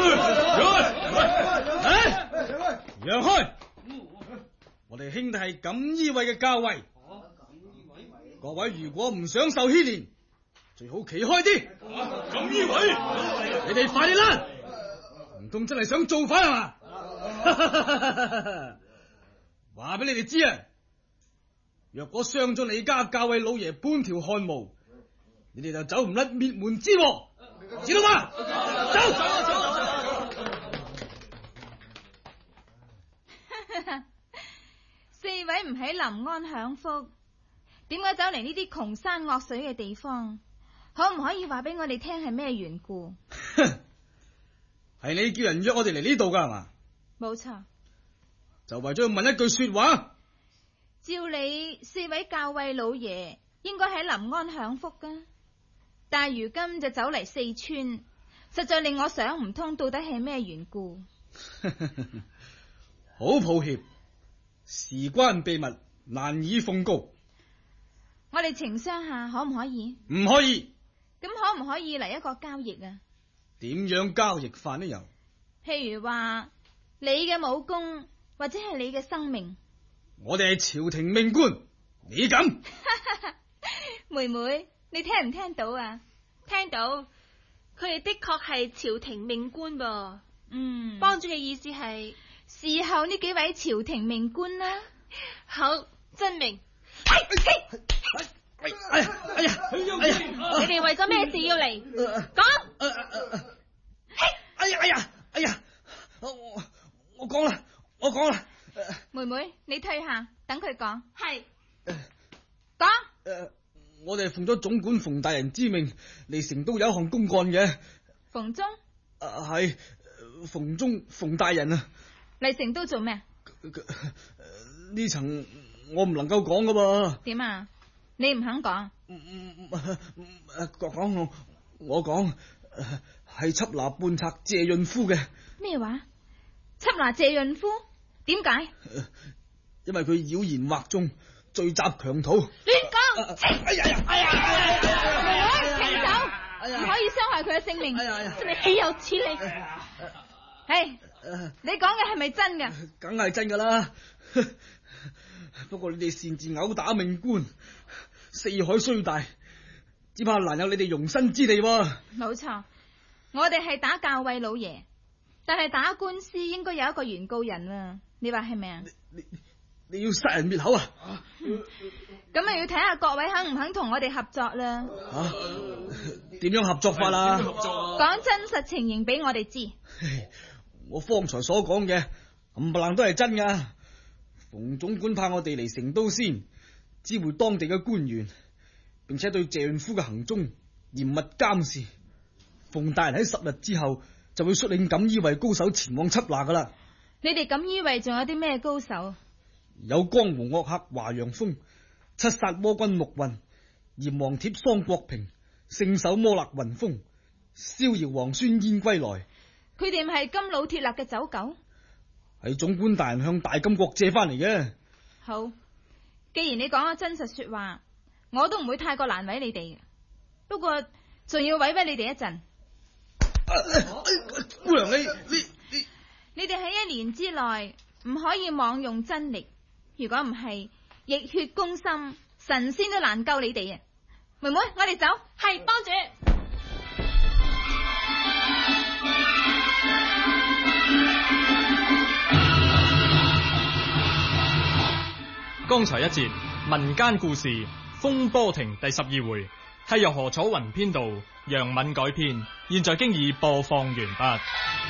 讓開！我哋兄弟係錦衣衛嘅校尉，各位如果唔想受牽連，最好企開啲。 錦衣衛， 你哋快啲啦！唔通真係想造反係嘛？話俾你哋知啊！若果傷咗你家校尉老爺半條汗毛，你哋就走唔甩滅門之禍，知道嗎？走！ 四位唔喺臨安享福，點解走嚟呢啲窮山惡水嘅地方？可唔可以話俾我哋聽係咩緣故？ 係你叫人約我哋嚟呢度噶係嘛？ 冇錯， 就為咗要問一句說話。 照你四位校尉老爺應該喺臨安享福噶，但係如今就走嚟四川，實在令我想唔通到底係咩緣故。 好抱歉，事關秘密，難以奉告。 我哋情商下可唔可以？ 唔可以。 咁可唔可以嚟一個交易啊？ 點樣交易法呢？又譬如話你嘅武功或者係你嘅生命。 我哋係朝廷命官，你敢？ 妹妹，你聽唔聽到啊？ 聽到，佢哋的確係朝廷命官噃。 幫主嘅意思係侍候呢幾位朝廷命官啦。 好，真明。 哎呀！ 你哋為咗咩事要嚟？講。 哎呀！我講啦。 妹妹，你退下，等佢講。 係。 講。 我哋係奉咗總管馮大人之命嚟成都有一項公幹嘅。 馮中？ 係馮大人啊。 嚟成都做咩？ 呢層我唔能夠講噶噃。 點啊？你唔肯講？ 我講係緝拿叛賊謝潤夫嘅。 咩話？緝拿謝潤夫？點解？ 因為佢妖言惑眾，聚集強盜。 亂講！請走！唔可以傷害佢嘅性命。真係豈有此理！你講嘅係咪真噶？ 梗係真噶啦。不過你哋擅自毆打命官，四海雖大，只怕難有你哋容身之地喎。 冇錯，我哋係打校尉老爺，但係打官司應該有一個原告人啊，你話係咪啊？ 你要殺人滅口啊？ 咁啊要睇下各位肯唔肯同我哋合作啦。 點樣合作法啊？ 講真實情形俾我哋知。 我方才所講嘅冚唪唥都係真噶。馮總管派我哋嚟成都先，知會當地嘅官員，並且對謝潤夫嘅行蹤嚴密監視。馮大人喺10日之後就會率領錦衣衛高手前往緝拿噶啦。 你哋錦衣衛仲有啲咩高手？ 有江湖惡客華陽鋒、七殺魔軍陸運、閻王帖桑國平、聖手摩勒雲峰、逍遙王孫燕歸來。 佢哋唔係金老鐵立嘅走狗？ 係總管大人向大金國借翻嚟嘅。 好，既然你講咗真實說話，我都唔會太過難為你哋。不過仲要委屈你哋一陣。 姑娘， 你哋喺1年之內唔可以妄用真力，如果唔係逆血攻心，神仙都難救你哋啊！妹妹，我哋走。 係，幫主。 剛才一節民間故事《風波亭》第12回，係由何楚雲編導，楊敏改編，現在經已播放完畢。